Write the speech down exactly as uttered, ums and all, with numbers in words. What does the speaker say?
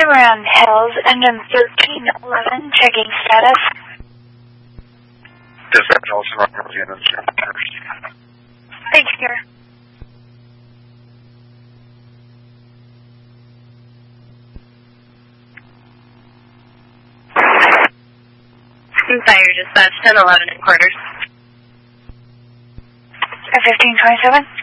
Cimarron Hills, engine thirteen eleven, checking status. Dispatch, all Cimarron Hills, engine thirteen. Thank you, sir. Fire dispatch, ten eleven and quarters. fifteen twenty-seven.